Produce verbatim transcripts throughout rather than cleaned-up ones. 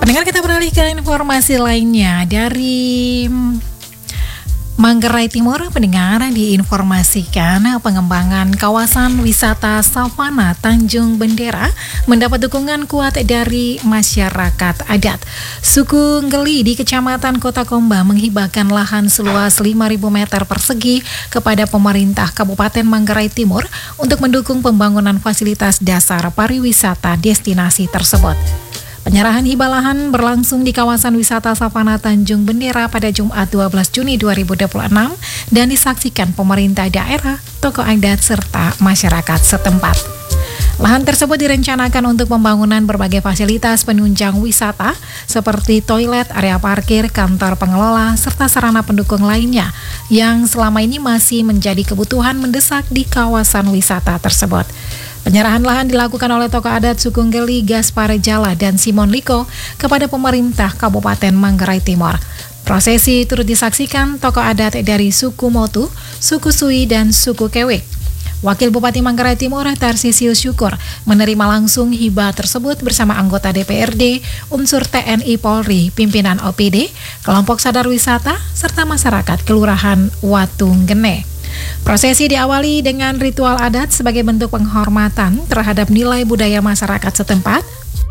Pendengar, kita beralih ke informasi lainnya dari Manggarai Timur. Pendengar, diinformasikan pengembangan kawasan wisata Savana Tanjung Bendera mendapat dukungan kuat dari masyarakat adat. Suku Ngeli di Kecamatan Kota Komba menghibahkan lahan seluas lima ribu meter persegi kepada pemerintah Kabupaten Manggarai Timur untuk mendukung pembangunan fasilitas dasar pariwisata destinasi tersebut. Penyerahan hibah lahan berlangsung di kawasan wisata Savana Tanjung Bendera pada Jumat dua belas Juni dua ribu dua puluh enam dan disaksikan pemerintah daerah, tokoh adat, serta masyarakat setempat. Lahan tersebut direncanakan untuk pembangunan berbagai fasilitas penunjang wisata seperti toilet, area parkir, kantor pengelola, serta sarana pendukung lainnya yang selama ini masih menjadi kebutuhan mendesak di kawasan wisata tersebut. Penyerahan lahan dilakukan oleh tokoh adat suku Ngeli Gaspar Jala dan Simon Liko kepada pemerintah Kabupaten Manggarai Timur. Prosesi turut disaksikan tokoh adat dari suku Motu, suku Sui, dan suku Kewek. Wakil Bupati Manggarai Timur Tarsisius Syukur menerima langsung hibah tersebut bersama anggota D P R D, unsur T N I Polri, pimpinan O P D, kelompok sadar wisata, serta masyarakat Kelurahan Watunggene. Prosesi diawali dengan ritual adat sebagai bentuk penghormatan terhadap nilai budaya masyarakat setempat.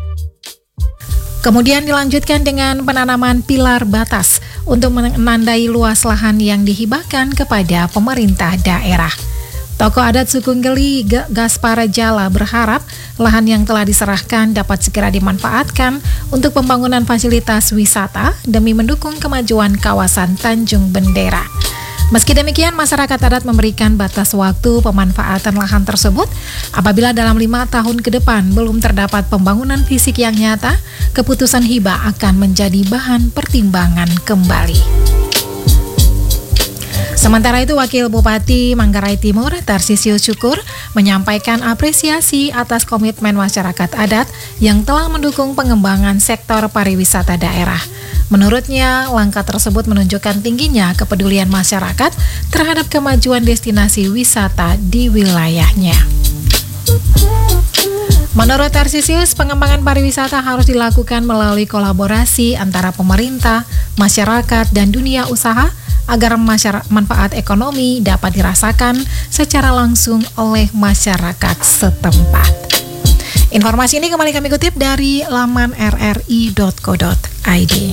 Kemudian dilanjutkan dengan penanaman pilar batas untuk menandai luas lahan yang dihibahkan kepada pemerintah daerah. Tokoh adat suku Ngeli Gaspar Jala berharap lahan yang telah diserahkan dapat segera dimanfaatkan untuk pembangunan fasilitas wisata demi mendukung kemajuan kawasan Tanjung Bendera. Meski demikian, masyarakat adat memberikan batas waktu pemanfaatan lahan tersebut. Apabila dalam lima tahun ke depan belum terdapat pembangunan fisik yang nyata, keputusan hibah akan menjadi bahan pertimbangan kembali. Sementara itu, Wakil Bupati Manggarai Timur Tarsisius Syukur menyampaikan apresiasi atas komitmen masyarakat adat yang telah mendukung pengembangan sektor pariwisata daerah. Menurutnya, langkah tersebut menunjukkan tingginya kepedulian masyarakat terhadap kemajuan destinasi wisata di wilayahnya. Menurut Tarsisius, pengembangan pariwisata harus dilakukan melalui kolaborasi antara pemerintah, masyarakat, dan dunia usaha agar manfaat ekonomi dapat dirasakan secara langsung oleh masyarakat setempat. Informasi ini kembali kami kutip dari laman r r i dot co dot i d.